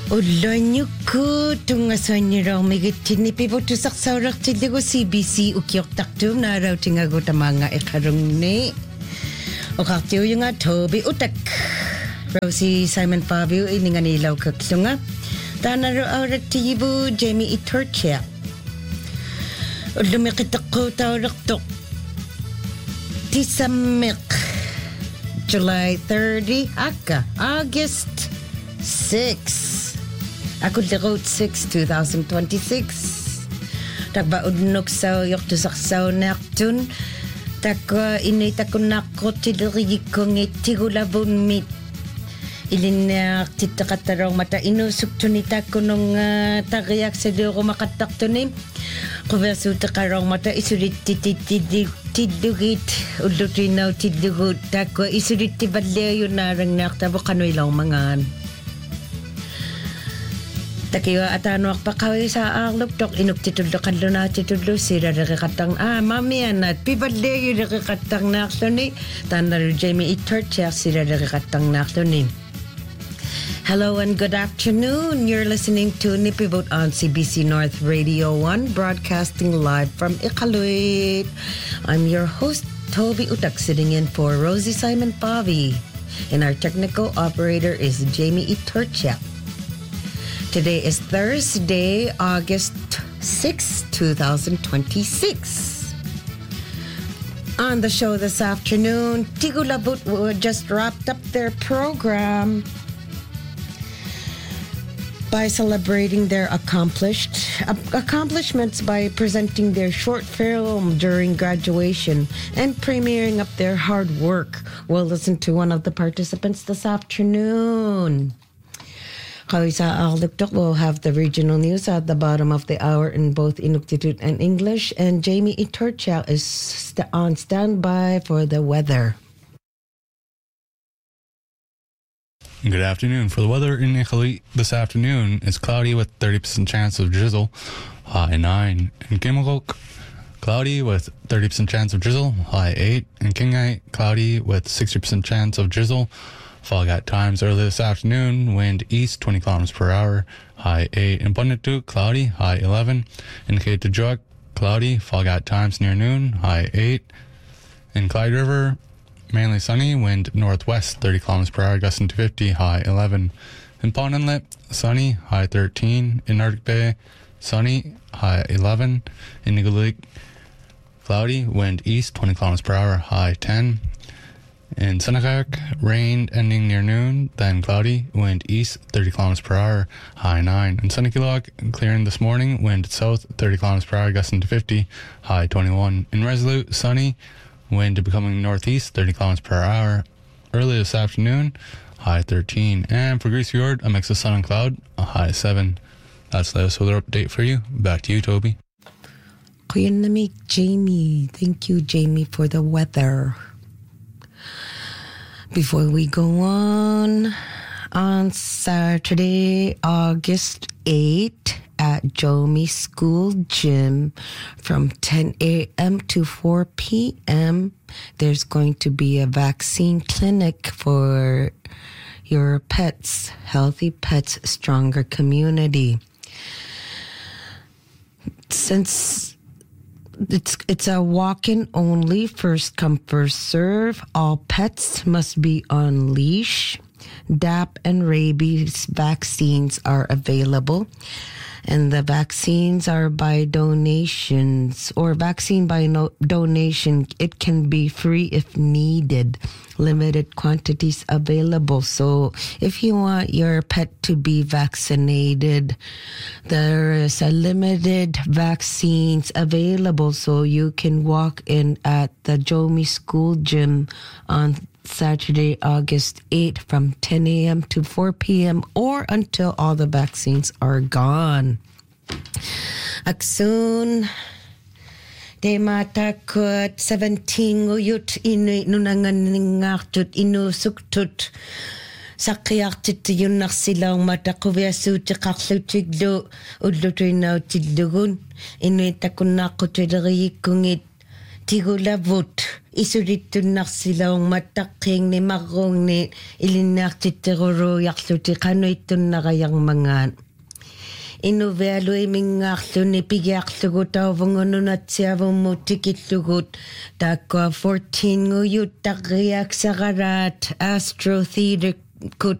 Уллуаннукку тунгассуаннилуормигитсинни пивутусарсаулертиллугу CBC укиортартуум наалаутингагу тамаанга эққалунгни оқартиуйунга Toby Utak Rosie Simon Fabio ининганилаукаклунга таанару аураттигибу Jamie Iturchia уллумиқитеққуутаулертоқ тисаммеқ July 30 akka August 6 Akullerot 6 2026 Takba udnok sa yoktusaksaw naktun Takwa initakunakotilirigikong itigulabun mit Ilinak titakatarong mata inusuktunita kunong tariyak sa luro makataktunim Kuversu takarong mata isulit tidugit ulutinaw tidugut Takwa isulit tibadleyo narang naktabo kanoy lang mangan Takiwa atano akpakawi sa akluptok inuk titudlo kadlo na titudlo sira rekatang mamian at pibadleyo rekatang nakloni Tanaru Jamie Iturchia sira rekatang nakloni Hello and good afternoon. You're listening to Nipibot on CBC North Radio 1, broadcasting live from Iqaluit. I'm your host, Toby Utak, sitting in for Rosie Simon Pavi. And our technical operator is Jamie Iturchia. Today is Thursday, August 6, 2026. On the show this afternoon, Tigulabut just wrapped up their program by celebrating their accomplishments by presenting their short film during graduation and premiering up their hard work. We'll listen to one of the participants this afternoon. We'll have the regional news at the bottom of the hour in both Inuktitut and English, and Jamie Iturchia is on standby for the weather. Good afternoon. For the weather in Iqaluit this afternoon, it's cloudy with 30% chance of drizzle, high 9. In Kimagok, cloudy with 30% chance of drizzle, high 8. In Kingai, cloudy with 60% chance of drizzle, fog at times early this afternoon, wind east 20 kilometers per hour, high 8. In Bunditu, cloudy, high 11. In Kaitajuak, cloudy, fog at times near noon, high 8. In Clyde River, mainly sunny, wind northwest 30 kilometers per hour, gusting to 50, high 11. In Pond Inlet, sunny, high 13. In Arctic Bay, sunny, high 11. In Iqaluit, cloudy, wind east 20 kilometers per hour, high 10. In Senakak, rain ending near noon, then cloudy, wind east 30 kilometers per hour, high 9. In Sunikilok, clearing this morning, wind south 30 kilometers per hour, gusting to 50, high 21. In Resolute, sunny, wind becoming northeast 30 kilometers per hour early this afternoon, high 13. And for Grease Fjord, a mix of sun and cloud, a high 7. That's the latest weather update for you. Back to you, Toby. Jamie. Thank you, Jamie, for the weather. Before we go on Saturday, August 8, at Jomi School Gym from 10 a.m. to 4 p.m. There's going to be a vaccine clinic for your pets. Healthy Pets, Stronger Community. Since it's a walk-in only, first come, first serve, all pets must be on leash. DAP and rabies vaccines are available. And the vaccines are by donations or vaccine by donation. It can be free if needed. Limited quantities available. So if you want your pet to be vaccinated, there is a limited vaccines available. So you can walk in at the Jomi School Gym on Saturday, August 8 from 10 a.m. to 4 p.m. or until all the vaccines are gone. Aksun de matakot 17 uyut inu nunanganingartut inu suktut saqiartit yunarsilaung mataquviassuutiqarlutiglu ullutuinautillugun inu takunnaaqqutileriyikkungit tigulavut исулиттуннарсилаун маттаққингни маррунгни илиннаартиттеруруйарлути qanuittunнараярмангаат инувеалуимингаарлуни пигиарлугу таувангунунатсиавумму тикиллугут тааккуа 14 гуют тарриаксагалаат Astro Theatre кут